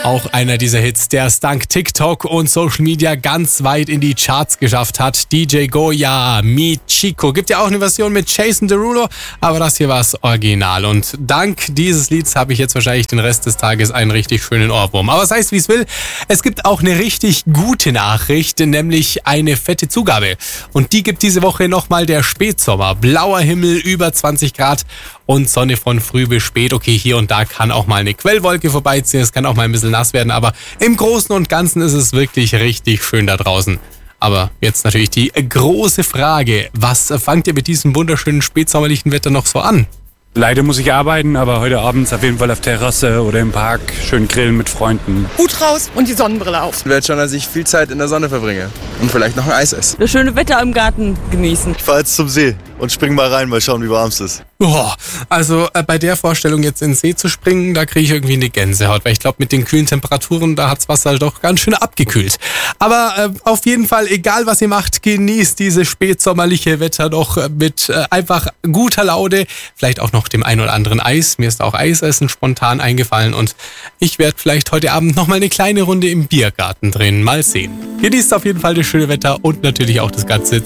Auch einer dieser Hits, der es dank TikTok und Social Media ganz weit in die Charts geschafft hat. DJ Goya, Mi Chico. Gibt ja auch eine Version mit Jason Derulo, aber das hier war das Original. Und dank dieses Lieds habe ich jetzt wahrscheinlich den Rest des Tages einen richtig schönen Ohrwurm. Aber sei es wie es will, es gibt auch eine richtig gute Nachricht, nämlich eine fette Zugabe. Und die gibt diese Woche nochmal der Spätsommer. Blauer Himmel, über 20 Grad und Sonne von früh bis spät. Okay, hier und da kann auch mal eine Quellwolke vorbeiziehen, es kann auch mal ein bisschen nass werden, aber im Großen und Ganzen ist es wirklich richtig schön da draußen. Aber jetzt natürlich die große Frage, was fangt ihr mit diesem wunderschönen spätsommerlichen Wetter noch so an? Leider muss ich arbeiten, aber heute Abend auf jeden Fall auf Terrasse oder im Park schön grillen mit Freunden. Hut raus und die Sonnenbrille auf. Ich werde schon, dass ich viel Zeit in der Sonne verbringe und vielleicht noch ein Eis esse. Das schöne Wetter im Garten genießen. Ich fahre jetzt zum See und spring mal rein, mal schauen, wie warm es ist. Boah, also bei der Vorstellung jetzt in den See zu springen, da kriege ich irgendwie eine Gänsehaut, weil ich glaube, mit den kühlen Temperaturen, da hat's Wasser doch ganz schön abgekühlt. Aber auf jeden Fall, egal was ihr macht, genießt dieses spätsommerliche Wetter doch mit einfach guter Laune, vielleicht auch noch dem ein oder anderen Eis. Mir ist auch Eisessen spontan eingefallen und ich werde vielleicht heute Abend nochmal eine kleine Runde im Biergarten drehen. Mal sehen. Genießt auf jeden Fall das schöne Wetter und natürlich auch das ganze